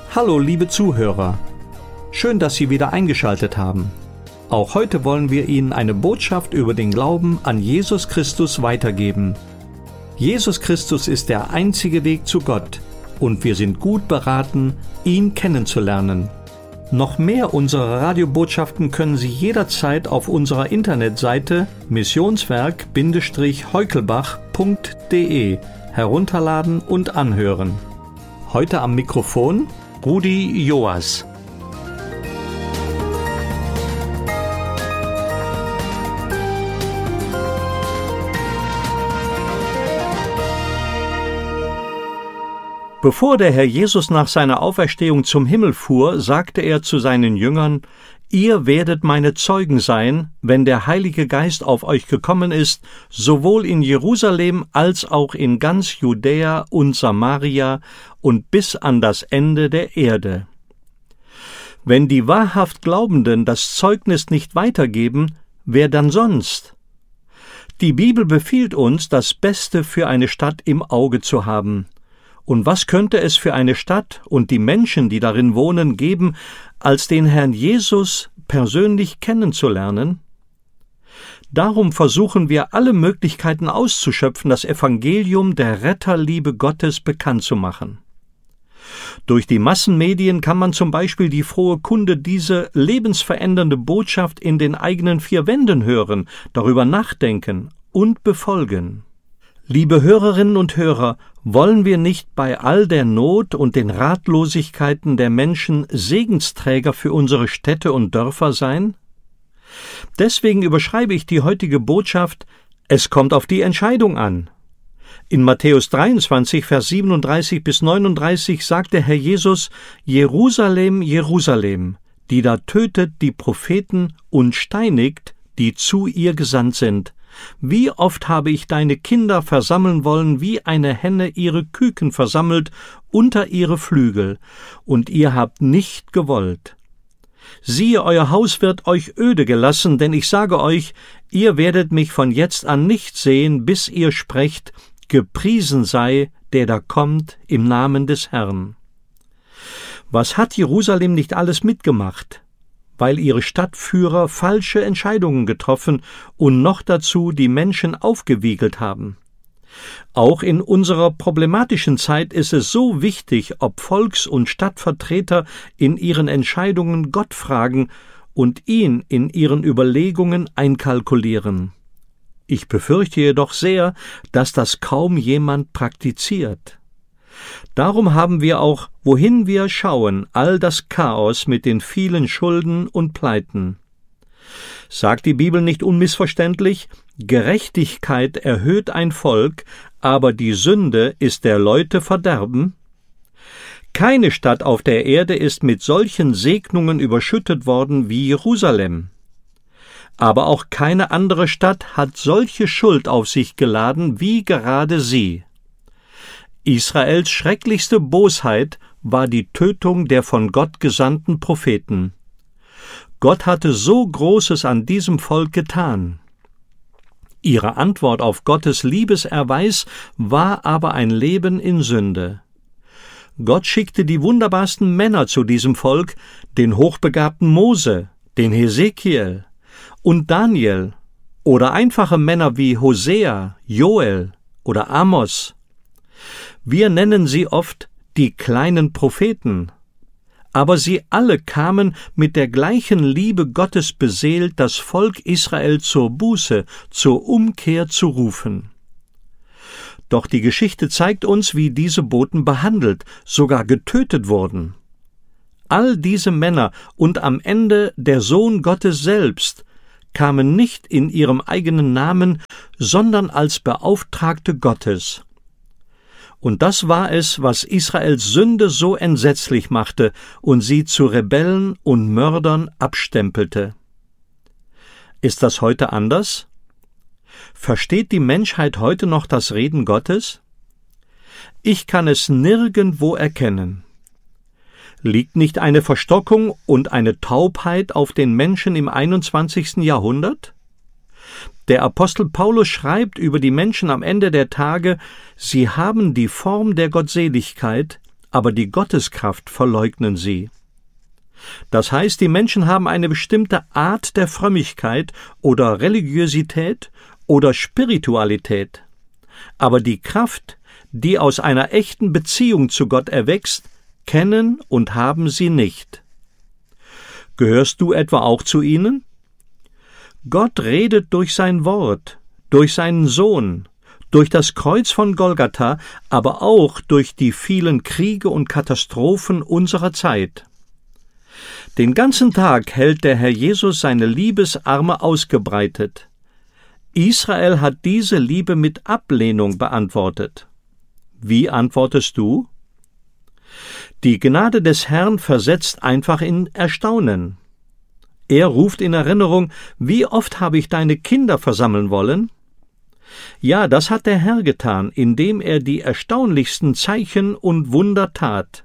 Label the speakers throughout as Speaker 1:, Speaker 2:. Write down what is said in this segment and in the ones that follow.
Speaker 1: Hallo liebe Zuhörer, schön, dass Sie wieder eingeschaltet haben. Auch heute wollen wir Ihnen eine Botschaft über den Glauben an Jesus Christus weitergeben. Jesus Christus ist der einzige Weg zu Gott und wir sind gut beraten, ihn kennenzulernen. Noch mehr unserer Radiobotschaften können Sie jederzeit auf unserer Internetseite missionswerk-heukelbach.de herunterladen und anhören. Heute am Mikrofon Rudi Joas. Bevor der Herr Jesus nach seiner Auferstehung zum Himmel fuhr, sagte er zu seinen Jüngern: Ihr werdet meine Zeugen sein, wenn der Heilige Geist auf euch gekommen ist, sowohl in Jerusalem als auch in ganz Judäa und Samaria und bis an das Ende der Erde. Wenn die wahrhaft Glaubenden das Zeugnis nicht weitergeben, wer dann sonst? Die Bibel befiehlt uns, das Beste für eine Stadt im Auge zu haben. Und was könnte es für eine Stadt und die Menschen, die darin wohnen, geben, als den Herrn Jesus persönlich kennenzulernen? Darum versuchen wir alle Möglichkeiten auszuschöpfen, das Evangelium der Retterliebe Gottes bekannt zu machen. Durch die Massenmedien kann man zum Beispiel die frohe Kunde, diese lebensverändernde Botschaft in den eigenen vier Wänden hören, darüber nachdenken und befolgen. Liebe Hörerinnen und Hörer, wollen wir nicht bei all der Not und den Ratlosigkeiten der Menschen Segensträger für unsere Städte und Dörfer sein? Deswegen überschreibe ich die heutige Botschaft: Es kommt auf die Entscheidung an. In Matthäus 23, Vers 37 bis 39 sagt der Herr Jesus: Jerusalem, Jerusalem, die da tötet die Propheten und steinigt, die zu ihr gesandt sind. Wie oft habe ich deine Kinder versammeln wollen, wie eine Henne ihre Küken versammelt unter ihre Flügel, und ihr habt nicht gewollt. Siehe, euer Haus wird euch öde gelassen, denn ich sage euch, ihr werdet mich von jetzt an nicht sehen, bis ihr sprecht: Gepriesen sei, der da kommt im Namen des Herrn. Was hat Jerusalem nicht alles mitgemacht? Weil ihre Stadtführer falsche Entscheidungen getroffen und noch dazu die Menschen aufgewiegelt haben. Auch in unserer problematischen Zeit ist es so wichtig, ob Volks- und Stadtvertreter in ihren Entscheidungen Gott fragen und ihn in ihren Überlegungen einkalkulieren. Ich befürchte jedoch sehr, dass das kaum jemand praktiziert. Darum haben wir auch, wohin wir schauen, all das Chaos mit den vielen Schulden und Pleiten. Sagt die Bibel nicht unmissverständlich: Gerechtigkeit erhöht ein Volk, aber die Sünde ist der Leute Verderben? Keine Stadt auf der Erde ist mit solchen Segnungen überschüttet worden wie Jerusalem. Aber auch keine andere Stadt hat solche Schuld auf sich geladen wie gerade sie. Israels schrecklichste Bosheit war die Tötung der von Gott gesandten Propheten. Gott hatte so Großes an diesem Volk getan. Ihre Antwort auf Gottes Liebeserweis war aber ein Leben in Sünde. Gott schickte die wunderbarsten Männer zu diesem Volk, den hochbegabten Mose, den Hesekiel und Daniel, oder einfache Männer wie Hosea, Joel oder Amos. Wir nennen sie oft die kleinen Propheten, aber sie alle kamen mit der gleichen Liebe Gottes beseelt, das Volk Israel zur Buße, zur Umkehr zu rufen. Doch die Geschichte zeigt uns, wie diese Boten behandelt, sogar getötet wurden. All diese Männer und am Ende der Sohn Gottes selbst kamen nicht in ihrem eigenen Namen, sondern als Beauftragte Gottes. Und das war es, was Israels Sünde so entsetzlich machte und sie zu Rebellen und Mördern abstempelte. Ist das heute anders? Versteht die Menschheit heute noch das Reden Gottes? Ich kann es nirgendwo erkennen. Liegt nicht eine Verstockung und eine Taubheit auf den Menschen im 21. Jahrhundert? Der Apostel Paulus schreibt über die Menschen am Ende der Tage: Sie haben die Form der Gottseligkeit, aber die Gotteskraft verleugnen sie. Das heißt, die Menschen haben eine bestimmte Art der Frömmigkeit oder Religiosität oder Spiritualität, aber die Kraft, die aus einer echten Beziehung zu Gott erwächst, kennen und haben sie nicht. Gehörst du etwa auch zu ihnen? Gott redet durch sein Wort, durch seinen Sohn, durch das Kreuz von Golgatha, aber auch durch die vielen Kriege und Katastrophen unserer Zeit. Den ganzen Tag hält der Herr Jesus seine Liebesarme ausgebreitet. Israel hat diese Liebe mit Ablehnung beantwortet. Wie antwortest du? Die Gnade des Herrn versetzt einfach in Erstaunen. Er ruft in Erinnerung, wie oft habe ich deine Kinder versammeln wollen? Ja, das hat der Herr getan, indem er die erstaunlichsten Zeichen und Wunder tat.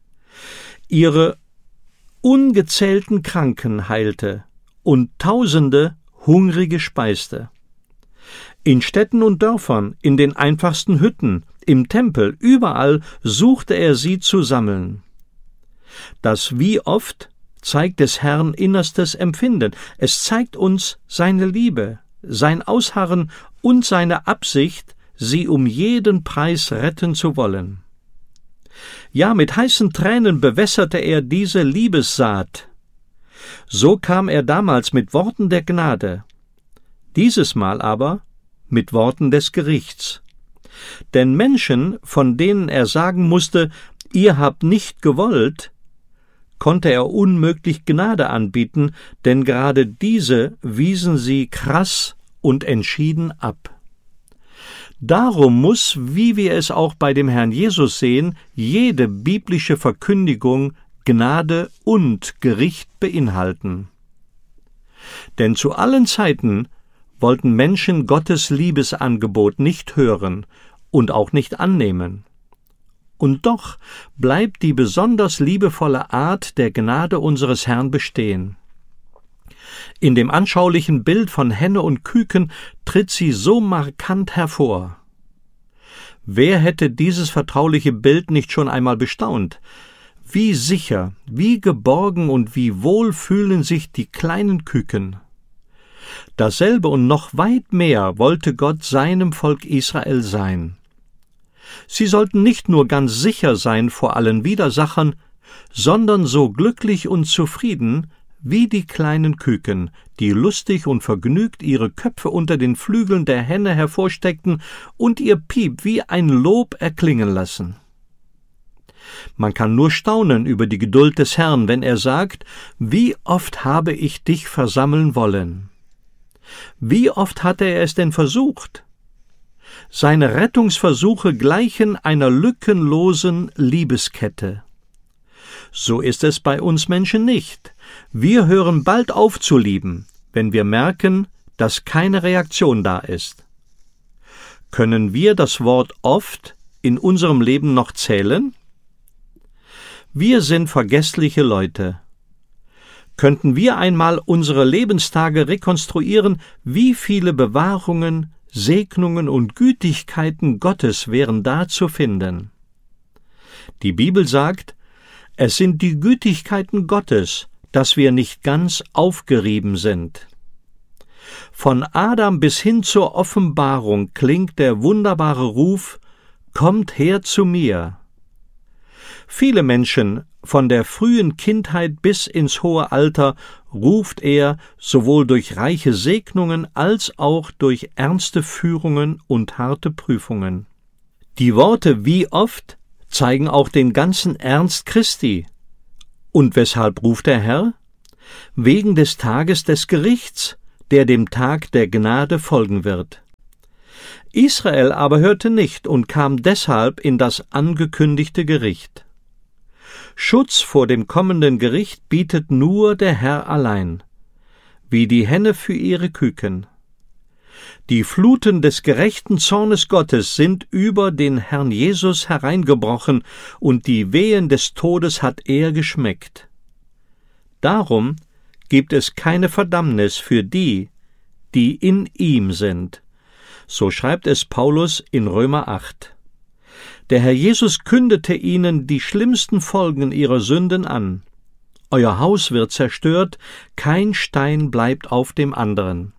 Speaker 1: Ihre ungezählten Kranken heilte und Tausende Hungrige speiste. In Städten und Dörfern, in den einfachsten Hütten, im Tempel, überall suchte er sie zu sammeln. Das wie oft zeigt des Herrn innerstes Empfinden. Es zeigt uns seine Liebe, sein Ausharren und seine Absicht, sie um jeden Preis retten zu wollen. Ja, mit heißen Tränen bewässerte er diese Liebessaat. So kam er damals mit Worten der Gnade, dieses Mal aber mit Worten des Gerichts. Denn Menschen, von denen er sagen musste, ihr habt nicht gewollt, konnte er unmöglich Gnade anbieten, denn gerade diese wiesen sie krass und entschieden ab. Darum muss, wie wir es auch bei dem Herrn Jesus sehen, jede biblische Verkündigung Gnade und Gericht beinhalten. Denn zu allen Zeiten wollten Menschen Gottes Liebesangebot nicht hören und auch nicht annehmen. Und doch bleibt die besonders liebevolle Art der Gnade unseres Herrn bestehen. In dem anschaulichen Bild von Henne und Küken tritt sie so markant hervor. Wer hätte dieses vertrauliche Bild nicht schon einmal bestaunt? Wie sicher, wie geborgen und wie wohl fühlen sich die kleinen Küken. Dasselbe und noch weit mehr wollte Gott seinem Volk Israel sein. Sie sollten nicht nur ganz sicher sein vor allen Widersachern, sondern so glücklich und zufrieden wie die kleinen Küken, die lustig und vergnügt ihre Köpfe unter den Flügeln der Henne hervorsteckten und ihr Piep wie ein Lob erklingen lassen. Man kann nur staunen über die Geduld des Herrn, wenn er sagt, wie oft habe ich dich versammeln wollen. Wie oft hatte er es denn versucht? Seine Rettungsversuche gleichen einer lückenlosen Liebeskette. So ist es bei uns Menschen nicht. Wir hören bald auf zu lieben, wenn wir merken, dass keine Reaktion da ist. Können wir das Wort oft in unserem Leben noch zählen? Wir sind vergessliche Leute. Könnten wir einmal unsere Lebenstage rekonstruieren, wie viele Bewahrungen, Segnungen und Gütigkeiten Gottes wären da zu finden. Die Bibel sagt, es sind die Gütigkeiten Gottes, dass wir nicht ganz aufgerieben sind. Von Adam bis hin zur Offenbarung klingt der wunderbare Ruf, »Kommt her zu mir«. Viele Menschen, von der frühen Kindheit bis ins hohe Alter, ruft er sowohl durch reiche Segnungen als auch durch ernste Führungen und harte Prüfungen. Die Worte »wie oft« zeigen auch den ganzen Ernst Christi. Und weshalb ruft der Herr? Wegen des Tages des Gerichts, der dem Tag der Gnade folgen wird. Israel aber hörte nicht und kam deshalb in das angekündigte Gericht. Schutz vor dem kommenden Gericht bietet nur der Herr allein, wie die Henne für ihre Küken. Die Fluten des gerechten Zornes Gottes sind über den Herrn Jesus hereingebrochen, und die Wehen des Todes hat er geschmeckt. Darum gibt es keine Verdammnis für die, die in ihm sind. So schreibt es Paulus in Römer 8. Der Herr Jesus kündete ihnen die schlimmsten Folgen ihrer Sünden an. Euer Haus wird zerstört, kein Stein bleibt auf dem anderen.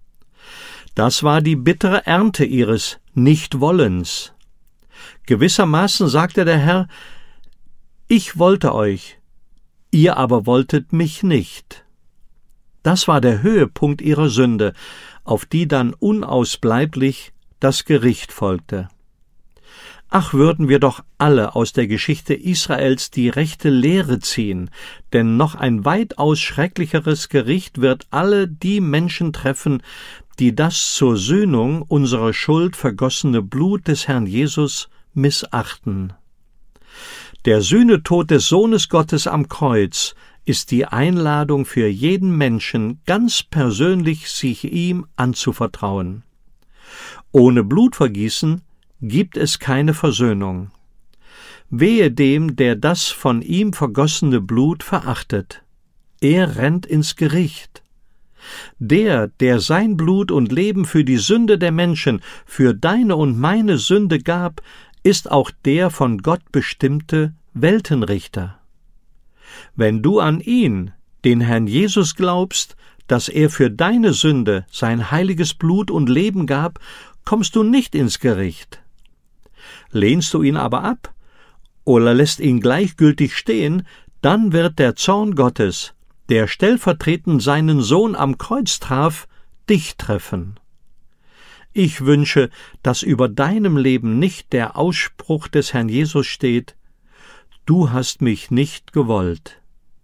Speaker 1: Das war die bittere Ernte ihres Nichtwollens. Gewissermaßen sagte der Herr: Ich wollte euch, ihr aber wolltet mich nicht. Das war der Höhepunkt ihrer Sünde, auf die dann unausbleiblich das Gericht folgte. Ach, würden wir doch alle aus der Geschichte Israels die rechte Lehre ziehen, denn noch ein weitaus schrecklicheres Gericht wird alle die Menschen treffen, die das zur Sühnung unserer Schuld vergossene Blut des Herrn Jesus missachten. Der Sühnetod des Sohnes Gottes am Kreuz ist die Einladung für jeden Menschen, ganz persönlich sich ihm anzuvertrauen. Ohne Blutvergießen gibt es keine Versöhnung. Wehe dem, der das von ihm vergossene Blut verachtet. Er rennt ins Gericht. Der sein Blut und Leben für die Sünde der Menschen, für deine und meine Sünde gab, ist auch der von Gott bestimmte Weltenrichter. Wenn du an ihn, den Herrn Jesus, glaubst, dass er für deine Sünde sein heiliges Blut und Leben gab, kommst du nicht ins Gericht. Lehnst du ihn aber ab oder lässt ihn gleichgültig stehen, dann wird der Zorn Gottes, der stellvertretend seinen Sohn am Kreuz traf, dich treffen. Ich wünsche, dass über deinem Leben nicht der Ausspruch des Herrn Jesus steht: Du hast mich nicht gewollt.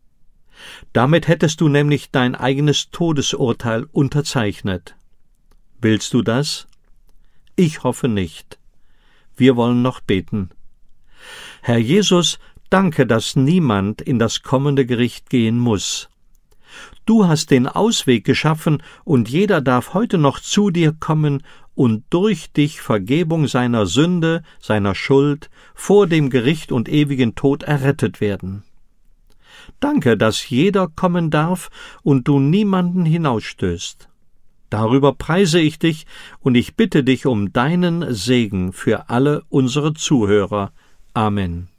Speaker 1: Damit hättest du nämlich dein eigenes Todesurteil unterzeichnet. Willst du das? Ich hoffe nicht. Wir wollen noch beten. Herr Jesus, danke, dass niemand in das kommende Gericht gehen muss. Du hast den Ausweg geschaffen, und jeder darf heute noch zu dir kommen und durch dich Vergebung seiner Sünde, seiner Schuld, vor dem Gericht und ewigen Tod errettet werden. Danke, dass jeder kommen darf und du niemanden hinausstößt. Darüber preise ich dich, und ich bitte dich um deinen Segen für alle unsere Zuhörer. Amen.